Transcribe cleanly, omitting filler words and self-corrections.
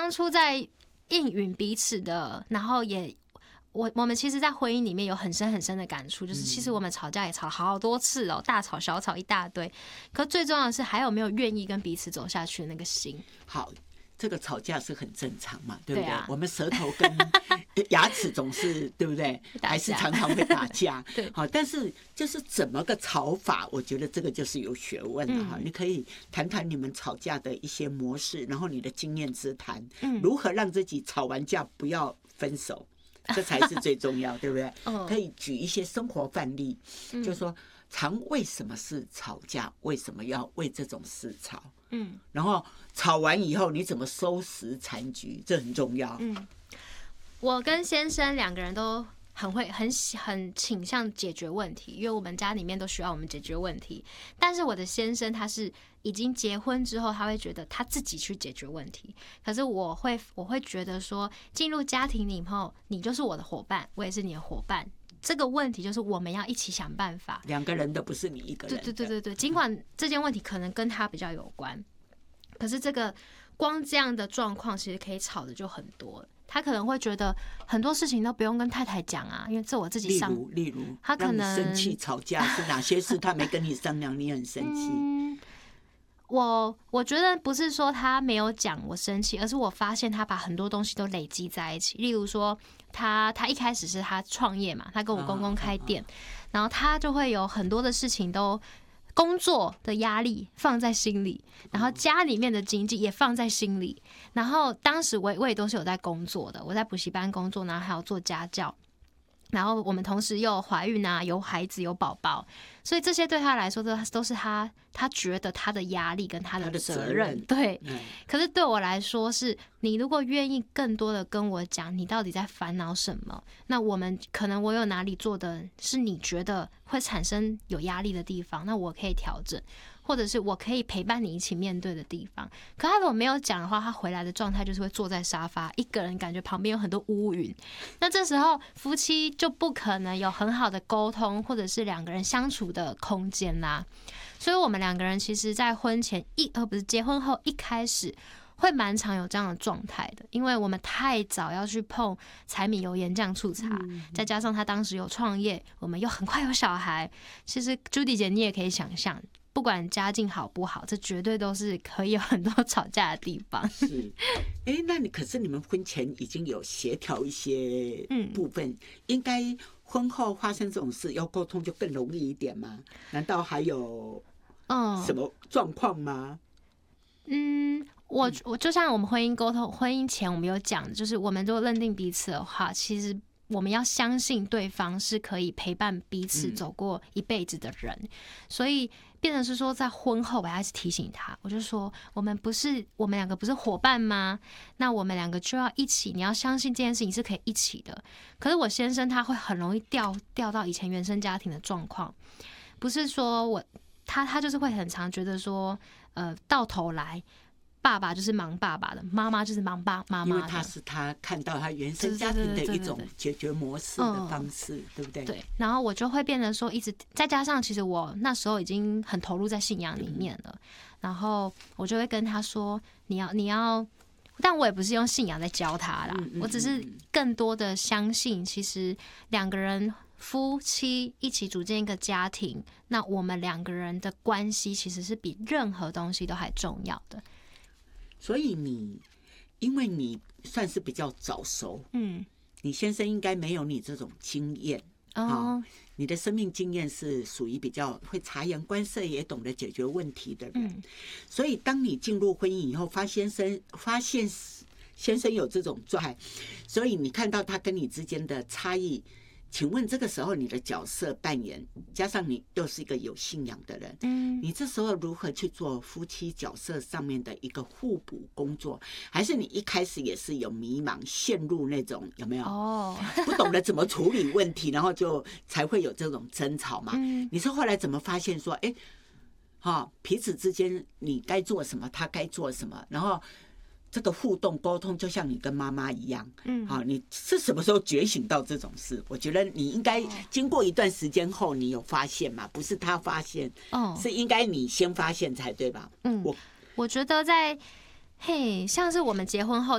当初在应允彼此的，然后也我们其实，在婚姻里面有很深很深的感触，就是其实我们吵架也吵了好多次哦，大吵小吵一大堆。可最重要的是，还有没有愿意跟彼此走下去的那个心。 好，这个吵架是很正常嘛，对不对？ 对啊， 我们舌头跟牙齿总是对不对？还是常常会打架。 对， 好，但是就是怎么个吵法，我觉得这个就是有学问的哈。你可以谈谈你们吵架的一些模式，然后你的经验之谈，如何让自己吵完架不要分手。这才是最重要，对不对？可以举一些生活范例，就是说常为什么事吵架，为什么要为这种事吵？然后吵完以后你怎么收拾残局，这很重要。 我跟先生两个人都很倾向解决问题，因为我们家里面都需要我们解决问题。但是我的先生他是已经结婚之后，他会觉得他自己去解决问题。可是我会觉得说，进入家庭里后，你就是我的伙伴，我也是你的伙伴。这个问题就是我们要一起想办法， 两个人的不是你一个人的。 对，尽管这件问题可能跟他比较有关，可是这个光这样的状况，其实可以吵的就很多了。他可能会觉得很多事情都不用跟太太讲啊，因为这我自己上。 例如， 他可能生气吵架是哪些事？他没跟你商量，你很生气。 我觉得不是说他没有讲我生气，而是我发现他把很多东西都累积在一起。例如说，他一开始是他创业嘛，他跟我公公开店，然后他就会有很多的事情都。工作的压力放在心里，然后家里面的经济也放在心里。然后当时我也都是有在工作的，我在补习班工作，然后还有做家教。然后我们同时又有怀孕啊，有孩子，有宝宝，所以这些对他来说都是他觉得他的压力跟他的责任。对，可是对我来说是，你如果愿意更多的跟我讲，你到底在烦恼什么？那我们可能我有哪里做的是你觉得会产生有压力的地方，那我可以调整。或者是我可以陪伴你一起面对的地方。可他如果没有讲的话，他回来的状态就是会坐在沙发，一个人感觉旁边有很多乌云。那这时候夫妻就不可能有很好的沟通，或者是两个人相处的空间啦。所以我们两个人其实在婚前不是结婚后一开始会蛮常有这样的状态的，因为我们太早要去碰柴米油盐酱醋茶，再加上他当时有创业，我们又很快有小孩。其实朱迪姐你也可以想象。不管家境好不好，这绝对都是可以有很多吵架的地方。 是，那可是你们婚前已经有协调一些部分，应该婚后发生这种事要沟通就更容易一点吗？难道还有什么状况吗？ 我就像我们婚姻前我们有讲，就是我们如果认定彼此的话，其实我们要相信对方是可以陪伴彼此走过一辈子的人，所以变成是说，在婚后我还是提醒他，我就说我们两个不是伙伴吗？那我们两个就要一起，你要相信这件事情是可以一起的。可是我先生他会很容易掉到以前原生家庭的状况，不是说他就是会很常觉得说，到头来。爸爸就是忙爸爸的，妈妈就是忙妈妈的， 因为他看到他原生家庭的一种解决模式的方式，对不对？ 对。然后我就会变得说，一直再加上，其实我那时候已经很投入在信仰里面了，然后我就会跟他说，你要，但我也不是用信仰在教他啦，我只是更多的相信，其实两个人夫妻一起组建一个家庭，那我们两个人的关系其实是比任何东西都还重要的。 所以因为你算是比较早熟，你先生应该没有你这种经验你的生命经验是属于比较会察言观色，也懂得解决问题的人，所以当你进入婚姻以后，发现先生有这种状态，所以你看到他跟你之间的差异。请问这个时候你的角色扮演，加上你又是一个有信仰的人，你这时候如何去做夫妻角色上面的一个互补工作？还是你一开始也是有迷茫，陷入那种有没有？不懂得怎么处理问题，然后就才会有这种争吵嘛？你是后来怎么发现说，彼此之间你该做什么，他该做什么，然后？这个互动沟通就像你跟妈妈一样，你是什么时候觉醒到这种事？我觉得你应该经过一段时间后，你有发现嘛？不是他发现，是应该你先发现才对吧？ 我觉得像是我们结婚后。